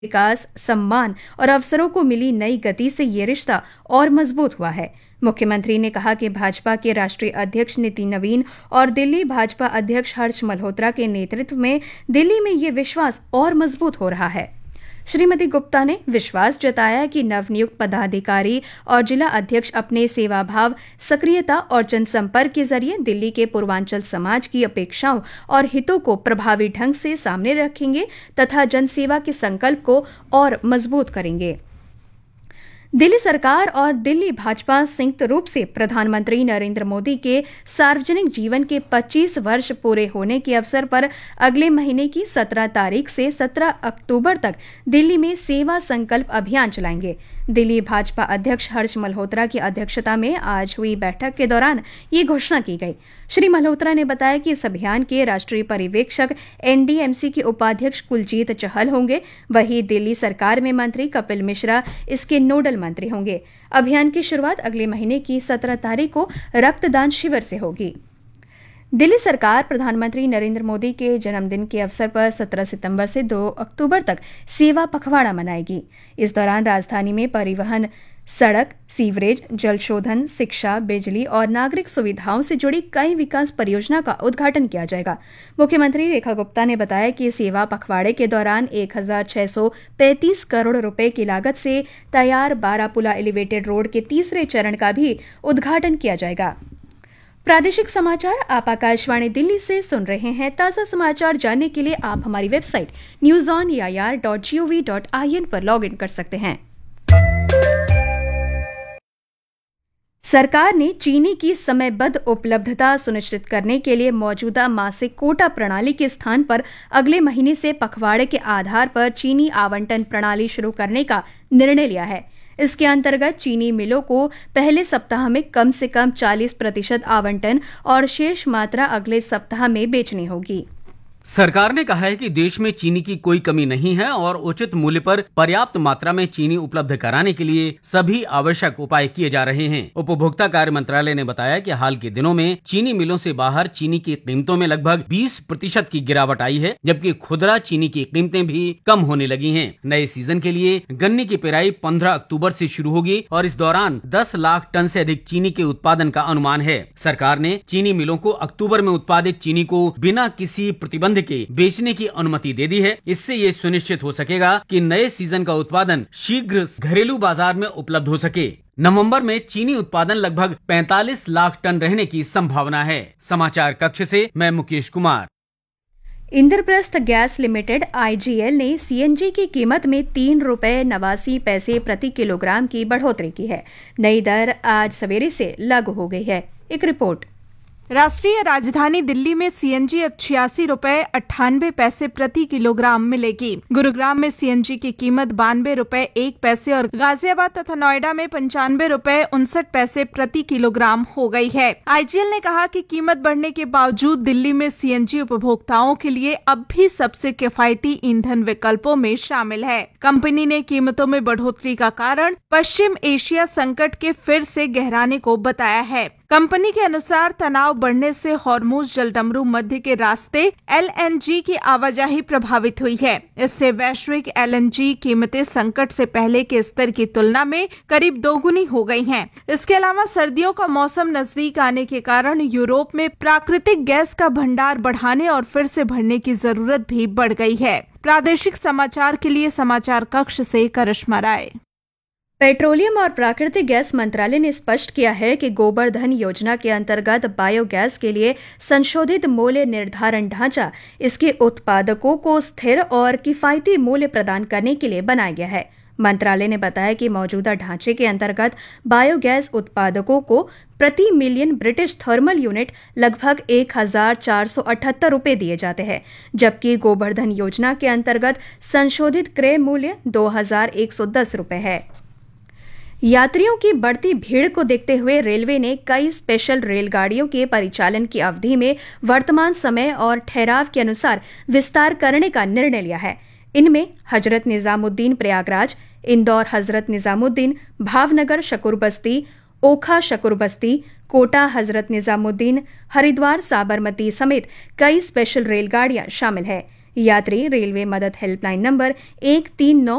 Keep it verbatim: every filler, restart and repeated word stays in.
विकास, सम्मान और अवसरों को मिली नई गति से ये रिश्ता और मजबूत हुआ है। मुख्यमंत्री ने कहा कि भाजपा के राष्ट्रीय अध्यक्ष नितिन नवीन और दिल्ली भाजपा अध्यक्ष हर्ष मल्होत्रा के नेतृत्व में दिल्ली में ये विश्वास और मजबूत हो रहा है। श्रीमती गुप्ता ने विश्वास जताया कि नवनियुक्त पदाधिकारी और जिला अध्यक्ष अपने सेवाभाव, सक्रियता और जनसंपर्क के जरिए दिल्ली के पूर्वांचल समाज की अपेक्षाओं और हितों को प्रभावी ढंग से सामने रखेंगे तथा जनसेवा के संकल्प को और मजबूत करेंगे। दिल्ली सरकार और दिल्ली भाजपा संयुक्त रूप से प्रधानमंत्री नरेंद्र मोदी के सार्वजनिक जीवन के पच्चीस वर्ष पूरे होने के अवसर पर अगले महीने की सत्रह तारीख से सत्रह अक्टूबर तक दिल्ली में सेवा संकल्प अभियान चलाएंगे। दिल्ली भाजपा अध्यक्ष हर्ष मल्होत्रा की अध्यक्षता में आज हुई बैठक के दौरान ये घोषणा की गई। श्री मल्होत्रा ने बताया कि इस अभियान के राष्ट्रीय पर्यवेक्षक एनडीएमसी के उपाध्यक्ष कुलजीत चहल होंगे, वहीं दिल्ली सरकार में मंत्री कपिल मिश्रा इसके नोडल मंत्री होंगे। अभियान की शुरुआत अगले महीने की सत्रह तारीख को रक्तदान शिविर से होगी। दिल्ली सरकार प्रधानमंत्री नरेंद्र मोदी के जन्मदिन के अवसर पर सत्रह सितंबर से दो अक्टूबर तक सेवा पखवाड़ा मनाएगी। इस दौरान राजधानी में परिवहन, सड़क, सीवरेज, जल शोधन, शिक्षा, बिजली और नागरिक सुविधाओं से जुड़ी कई विकास परियोजना का उद्घाटन किया जाएगा। मुख्यमंत्री रेखा गुप्ता ने बताया कि सेवा पखवाड़े के दौरान एक हजार छह सौ पैंतीस करोड़ रुपए की लागत से तैयार बारापुला एलिवेटेड रोड के तीसरे चरण का भी उद्घाटन किया जाएगा। प्रादेशिक समाचार आप आकाशवाणी दिल्ली से सुन रहे हैं। ताज़ा समाचार जानने के लिए आप हमारी website news on A I R dot G O V dot I N पर लॉग इन कर सकते हैं। सरकार ने चीनी की समयबद्ध उपलब्धता सुनिश्चित करने के लिए मौजूदा मासिक कोटा प्रणाली के स्थान पर अगले महीने से पखवाड़े के आधार पर चीनी आवंटन प्रणाली शुरू करने का निर्णय लिया है। इसके अंतर्गत चीनी मिलों को पहले सप्ताह में कम से कम चालीस प्रतिशत आवंटन और शेष मात्रा अगले सप्ताह में बेचनी होगी। सरकार ने कहा है कि देश में चीनी की कोई कमी नहीं है और उचित मूल्य पर पर्याप्त मात्रा में चीनी उपलब्ध कराने के लिए सभी आवश्यक उपाय किए जा रहे हैं। उपभोक्ता कार्य मंत्रालय ने बताया कि हाल के दिनों में चीनी मिलों से बाहर चीनी की कीमतों में लगभग बीस प्रतिशत की गिरावट आई है, जबकि खुदरा चीनी की कीमतें भी कम होने लगी हैं। नए सीजन के लिए गन्ने की पेराई पंद्रह अक्टूबर से शुरू होगी और इस दौरान दस लाख टन से अधिक चीनी के उत्पादन का अनुमान है। सरकार ने चीनी मिलों को अक्टूबर में उत्पादित चीनी को बिना किसी प्रतिबंध के बेचने की अनुमति दे दी है। इससे ये सुनिश्चित हो सकेगा कि नए सीजन का उत्पादन शीघ्र घरेलू बाजार में उपलब्ध हो सके। नवंबर में चीनी उत्पादन लगभग पैंतालीस लाख टन रहने की संभावना है। समाचार कक्ष से मैं मुकेश कुमार। इंद्रप्रस्थ गैस लिमिटेड आई जी एल ने सी एन जी की कीमत में तीन रुपए नवासी पैसे प्रति किलोग्राम की बढ़ोतरी की है। नई दर आज सवेरे से लागू हो गई है। एक रिपोर्ट। राष्ट्रीय राजधानी दिल्ली में सीएनजी अब छियासी रुपए अट्ठानवे पैसे प्रति किलोग्राम मिलेगी। गुरुग्राम में सीएनजी की कीमत बानवे रुपए एक पैसे और गाजियाबाद तथा नोएडा में पंचानवे रुपए उनसठ पैसे प्रति किलोग्राम हो गई है। आई जी एल ने कहा कि कीमत बढ़ने के बावजूद दिल्ली में सीएनजी उपभोक्ताओं के लिए अब भी सबसे किफायती ईंधन विकल्पों में शामिल है। कंपनी ने कीमतों में बढ़ोतरी का कारण पश्चिम एशिया संकट के फिर से गहराने को बताया है। कंपनी के अनुसार तनाव बढ़ने से हॉर्मुज जलडमरू मध्य के रास्ते एल एन जी की आवाजाही प्रभावित हुई है। इससे वैश्विक एल एन जी कीमतें संकट से पहले के स्तर की तुलना में करीब दोगुनी हो गई हैं। इसके अलावा सर्दियों का मौसम नजदीक आने के कारण यूरोप में प्राकृतिक गैस का भंडार बढ़ाने और फिर से भरने की जरूरत भी बढ़ गई है। प्रादेशिक समाचार के लिए समाचार कक्ष से करिश्मा राय। पेट्रोलियम और प्राकृतिक गैस मंत्रालय ने स्पष्ट किया है कि गोबर धन योजना के अंतर्गत बायोगैस के लिए संशोधित मूल्य निर्धारण ढांचा इसके उत्पादकों को स्थिर और किफायती मूल्य प्रदान करने के लिए बनाया गया है। मंत्रालय ने बताया कि मौजूदा ढांचे के अंतर्गत बायोगैस उत्पादकों को प्रति मिलियन ब्रिटिश थर्मल यूनिट लगभग एक हजार चार सौ अठहत्तर रुपए दिए जाते हैं, जबकि गोबर धन योजना के अंतर्गत संशोधित क्रय मूल्य दो हजार एक सौ दस रुपए है। यात्रियों की बढ़ती भीड़ को देखते हुए रेलवे ने कई स्पेशल रेलगाड़ियों के परिचालन की अवधि में वर्तमान समय और ठहराव के अनुसार विस्तार करने का निर्णय लिया है। इनमें हजरत निजामुद्दीन प्रयागराज, इंदौर हजरत निजामुद्दीन, भावनगर शकुरबस्ती, ओखा शकुरबस्ती, कोटा हजरत निजामुद्दीन, हरिद्वार साबरमती समेत कई स्पेशल रेलगाड़ियां शामिल है। यात्री रेलवे मदद हेल्पलाइन नंबर एक तीन नौ